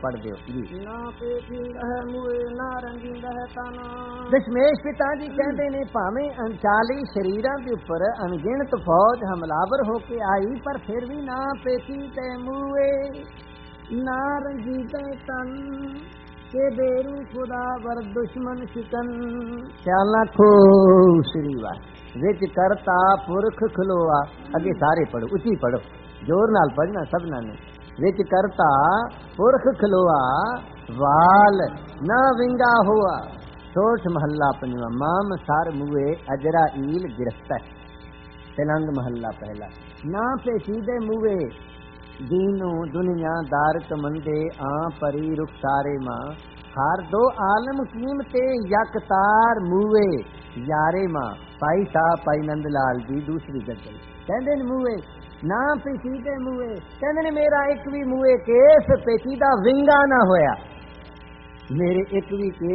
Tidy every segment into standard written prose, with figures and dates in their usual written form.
पढ़ दिओ जी। ना पेठी रह मुए ना रंगींदा है ताना। दशमेश पिता जी कहते ने भावें 39 शरीरां दे उपर अनगिनत फौज हमलावर होके आई, पर फिर भी ना पेठी ते मूए ना रंगींदा तन के बेरू खुदा वर दुश्मन शिकन। ख्याल नाखो श्री वाह विच करता पुरख खलोआ। अगे सारे पढ़ो, उची पढ़ो, जोर नाल पढ़ना सबना ने। विच करता पुरख खलोआ वाल ना विंगा हुआ। सोठ महला पंजवा माम सार मुए अजरा ईल गिरफ्तार। तेलंग महला पहला ना पेशीदे मुए दीनो दुनिया दारक मंदे आ परी रुखसारे मां। हर दो आलम कीमते यकतार मुए यारे मां। भाई साहब भाई नंद लाल जी दूसरी गजल कहते मूए ना पेशीदे मूए, कहते मेरा एक भी मूए केस पेशीदा विंगा ना होया। मेरा एक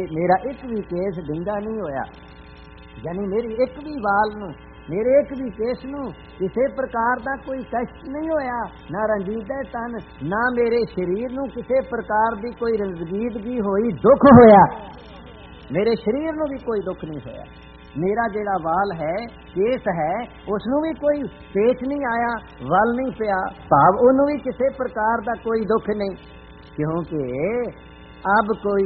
भी केस विंगा नहीं होया, यानी मेरी एक भी वाल नू मेरे एक भी केस नू किसी प्रकार का कोई कष्ट नहीं होया। ना रंजीदा तन ना मेरे शरीर नू किसी प्रकार की कोई रंजीदगी होई दुख होया। मेरे शरीर नू भी कोई दुख नहीं होया। मेरा जेड़ा वाल है केस है उसनू भी कोई पेच नहीं आया, वल नहीं पिया, भाव ओनू भी किसी प्रकार का कोई दुख नहीं, क्योंकि अब कोई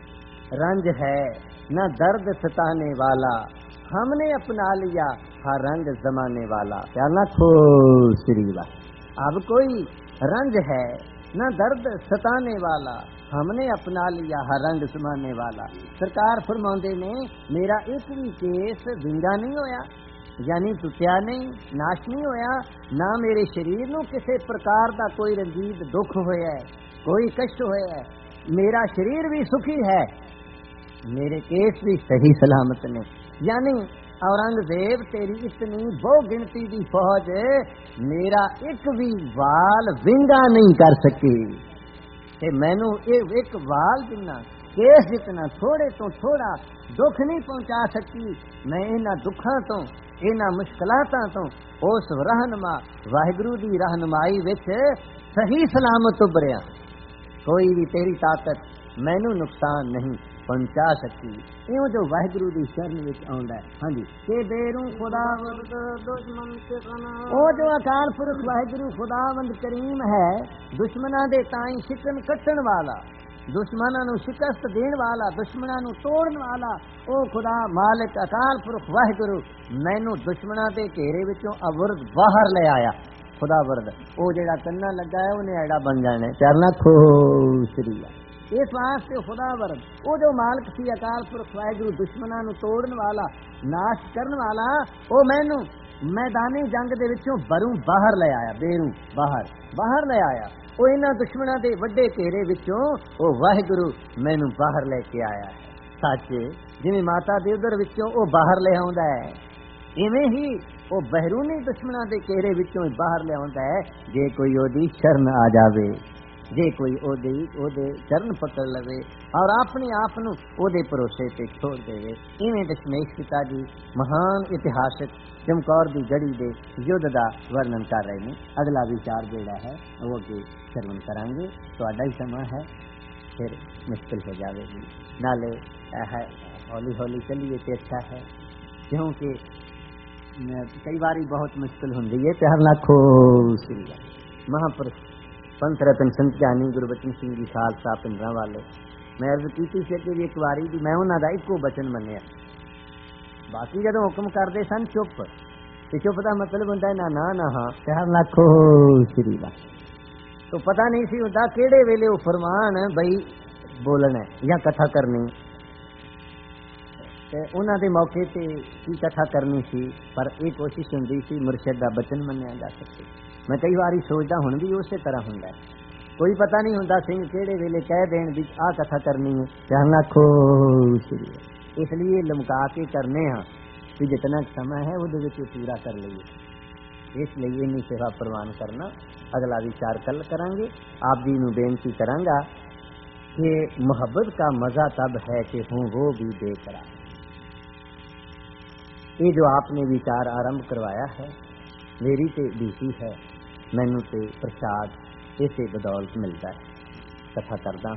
रंज है न दर्द सताने वाला। हमने अपना लिया हर रंग जमाने वाला। क्या ना खो श्रीवा। अब कोई रंज है न दर्द सताने वाला, हमने अपना लिया हर रंग जमाने वाला। सरकार फरमाते ने मेरा एक भी केस विंगा नहीं होया, यानी टुटिया नहीं, नाश नहीं होया। ना मेरे शरीर नू किसी प्रकार का कोई रंजीद दुख होया है, कोई कष्ट होया है। मेरा शरीर भी सुखी है, मेरे केस भी सही सलामत ने। यानी औरंगजेब तेरी इतनी बहु गिनती की फौज मेरा एक भी वाल विंगा नहीं कर सकी। ते मैनू एक वाल जितना केस जितना थोड़े तो थोड़ा दुख नहीं पहुंचा सकी। मैं इन्हां दुखों तो इन्हां मुश्किलातां तो उस रहनुमा वाहिगुरू दी रहनुमाई विच सही सलामत उभरिया। कोई भी तेरी ताकत मैनू नुकसान नहीं पहुंचा सकती। इउं जो वाहिगुरू दी शरण विच आउंदा है। हाँ जी के बेरू खुदावंद दुश्मन से खाना। ओ जो अकाल पुरख वाहिगुरू खुदावंद करीम है, दुश्मनां दे ताईं शिकन कट्टण वाला, दुश्मनां नूं शिकस्त देण वाला, दुश्मनां नूं तोड़न वाला ओ खुदा मालिक अकाल पुरख वाहिगुरू मैनू दुश्मनां दे घेरे विचों अवरद बाहर ले आया। खुदावंद ओ जेड़ा कन्ना लगा है उन्हें एड़ा बन जाने। चरना खो श्री इस वास्ते खुदावंद वो जो मालिक सी अकाल पुरख वाहिगुरू दुश्मनां नूं तोड़न वाला, नाश करन वाला, ओ मैनू मैदानी जंग दे विचों बरू बाहर ले आया। बेरू बाहर ले आया। ओ इन्हां दुश्मनां दे वड्डे घेरे विचों ओ वाहिगुरू मैनू बाहर लेके आया है। सच जिवें माता दे उदर विचों ओ बाहर ले आउंदा है, इवें ही ओ बहरूनी दुश्मनां दे घेरे विचों बाहर ले आउंदा है। जे कोई ओदी शरण आ जावे, जे कोई ओदे चरण पकड़ लवे और अपने आप नूं ओदे भरोसे ते छोड़ देवे। इवें दशमेश पिता जी महान इतिहासक चमकौर दी गढ़ी दे युद्ध दा वर्णन कर रहे हैं। अगला विचार जेड़ा है वो अगे श्रवण करांगे। तुहाडा ही समा है, फिर मुश्किल हो जाएगी। नाले हौली हौली चलिए तो अच्छा है, क्योंकि कई बारी बहुत मुश्किल होंदी है। प्यार लाखो महापुरुष पंथ रतन संत ज्ञानी गुरबचन सिंह जी खालसा पिंडरां वाले, मैं अर्ज की थी कि एक बारी भी मैं उन्हां दा इक्को बचन मन्निया। बाकी जदों हुक्म करते सन चुप, ते चुप दा मतलब हुंदा ना ना ना हाँ। प्यार लाखो श्री दा तो पता नहीं सी हुंदा किहड़े वेले वो फरमान बई बोलना या कथा करनी। उन्हां दे मौके ते की कथा करनी सी, पर एक कोशिश हुंदी सी मुरशद दा बचन मन्निया जा सके। मैं कई बारी सोचता हुण भी उस तरह हुंदा है, कोई पता नहीं हुंदा सिंह किहड़े वेले कह देण भी आ कथा करनी है। ध्यान रखो श्री, इसलिए लमका के करने हाँ कि जितना समय है वो पूरा कर लीए। इसलिए इन्नी सेवा प्रवान करना। अगला विचार कल करांगे। आप जी नूं बेनती करांगा कि मोहब्बत का मजा तब है कि हूँ वो भी बेकरार। ये जो आपने विचार आरंभ करवाया है मेरी ते ड्यूटी है, मैनू ते प्रसाद इसे बदौलत मिलता है। कथा करदा